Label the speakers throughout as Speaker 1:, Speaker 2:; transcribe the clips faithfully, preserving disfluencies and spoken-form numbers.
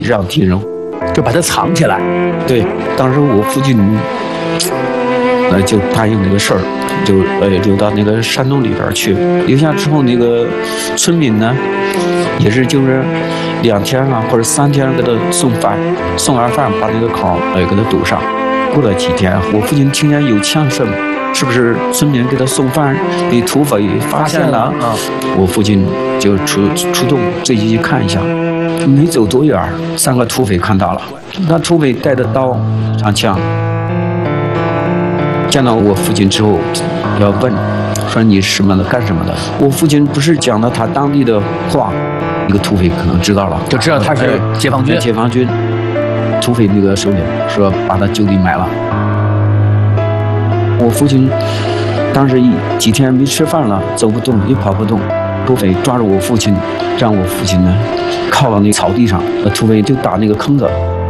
Speaker 1: 让敌人
Speaker 2: 就把它藏起来。
Speaker 1: 对，当时我父亲呃就答应那个事儿，就呃溜到那个山洞里边去。留下之后，那个村民呢，也是就是两天啊或者三天给他送饭，送完饭把那个口呃给他堵上。过了几天，我父亲听见有枪声，是不是村民给他送饭被土匪发现了啊？我父亲就出出动追击去看一下，没走多远，三个土匪看到了，那土匪带着刀长枪，见到我父亲之后要问，说你什么的干什么的？我父亲不是讲了他当地的话，一个土匪可能知道了，
Speaker 2: 就知道他是解放军。
Speaker 1: 解放军。土匪那个首领说把他就地埋了。我父亲当时一几天没吃饭了，走不动也跑不动，土匪抓住我父亲，让我父亲呢靠到那草地上，土匪就打那个坑子。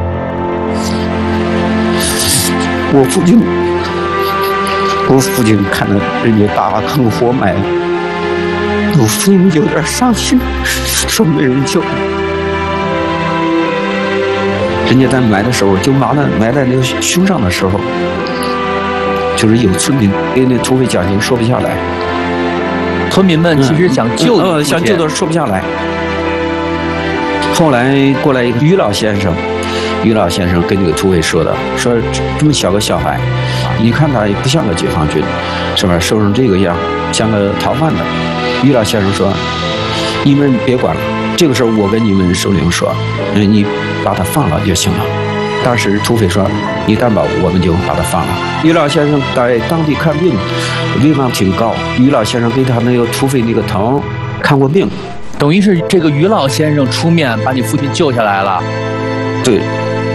Speaker 1: 我父亲，我父亲看着人家打坑活埋，我父亲有点伤心，说没人救。人家在埋的时候，就埋在埋在那个胸上的时候，就是有村民给那土匪讲情说不下来。
Speaker 2: 村民们其实想救，
Speaker 1: 嗯，呃、想救的说不下来。后来过来一个于老先生，于老先生跟那个土匪说的，说这么小个小孩，你看他也不像个解放军，是吧？瘦成这个样，像个逃犯的。于老先生说：“你们别管了。”这个事儿我跟你们首领说，嗯，你把他放了就行了。当时土匪说，你担保我们就把他放了。于老先生在当地看病，威望挺高。于老先生给他那个土匪那个头看过病，
Speaker 2: 等于是这个于老先生出面把你父亲救下来了。
Speaker 1: 对。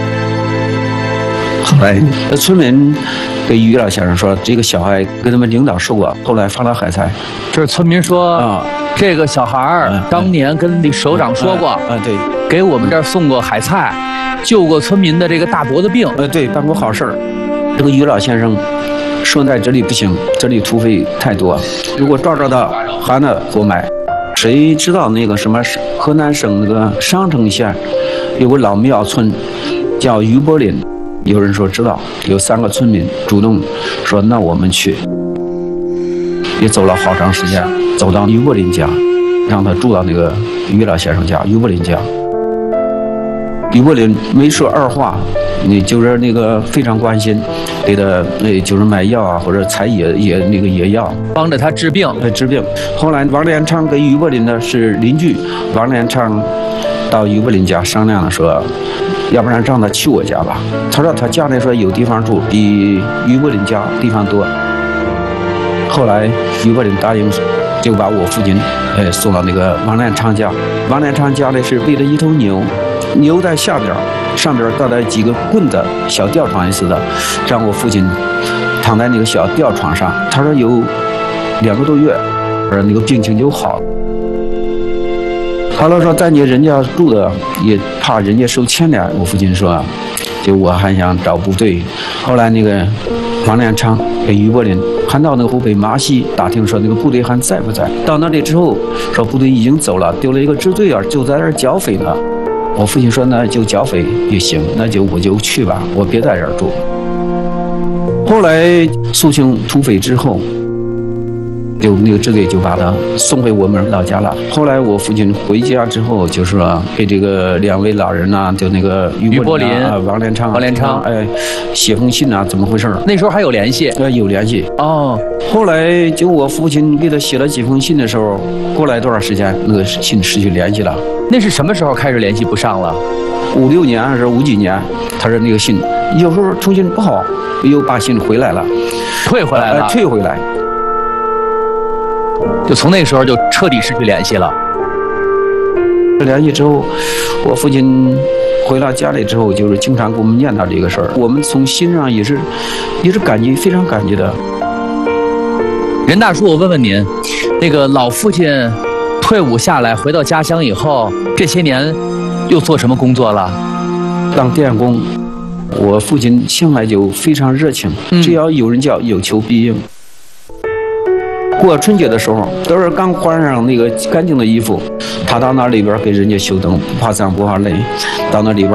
Speaker 1: 后来村民给于老先生说，这个小孩跟他们领导说过，后来发了海财。
Speaker 2: 这是村民说
Speaker 1: 啊。
Speaker 2: 这个小孩儿当年跟那首长说过，
Speaker 1: 啊，对，
Speaker 2: 给我们这儿送过海菜，救过村民的这个大脖子病，
Speaker 1: 呃，对，办过好事儿。这个于老先生说在这里不行，这里土匪太多，如果抓着他，还得活埋。谁知道那个什么河南省那个商城县有个老庙村叫于柏林，有人说知道，有三个村民主动说那我们去。也走了好长时间，走到于柏林家，让他住到那个于老先生家。于柏林家，于柏林没说二话，你就是那个非常关心，给他那就是买药啊，或者采野野那个野药，
Speaker 2: 帮着他治病，
Speaker 1: 对治病。后来王连昌跟于柏林呢是邻居，王连昌到于柏林家商量了说，要不然让他去我家吧。他说他家里说有地方住，比于柏林家地方多。后来于柏林答应，就把我父亲呃送到那个王连昌家。王连昌家里是喂了一头牛，牛在下边，上边带了几个棍子，小吊床似的，让我父亲躺在那个小吊床上。他说有两个多月，而那个病情就好了。后来说在你人家住的，也怕人家受牵连。我父亲说，就我还想找部队。后来那个王连昌给于柏林还到那个湖北麻西打听说那个部队还在不在。到那里之后说部队已经走了，丢了一个支队啊，就在那儿剿匪呢。我父亲说那就剿匪也行，那就我就去吧，我别在这儿住。后来肃清土匪之后，就那个支队就把他送回我们老家了。后来我父亲回家之后，就是说给这个两位老人呐、啊，就那个
Speaker 2: 于柏林
Speaker 1: 啊、王连昌、
Speaker 2: 王连昌，
Speaker 1: 哎，写封信啊，怎么回事？
Speaker 2: 那时候还有联系？
Speaker 1: 呃，有联系。
Speaker 2: 哦。
Speaker 1: 后来就我父亲给他写了几封信的时候，过来多少时间，那个信失去联系了。
Speaker 2: 那是什么时候开始联系不上了？
Speaker 1: 五六年还是五几年？他说那个信有时候通信不好，又把信回来了，
Speaker 2: 退回来了，
Speaker 1: 呃、退回来。
Speaker 2: 就从那时候就彻底失去联系了。
Speaker 1: 联系之后，我父亲回到家里之后，就是经常给我们念叨这个事儿。我们从心上也是，也是感激，非常感激的。
Speaker 2: 任大叔，我问问您，那个老父亲退伍下来回到家乡以后，这些年又做什么工作了？
Speaker 1: 当电工。我父亲向来就非常热情，只要有人叫，有求必应。过春节的时候，都是刚换上那个干净的衣服，他到那里边给人家修灯，不怕脏不怕累，到那里边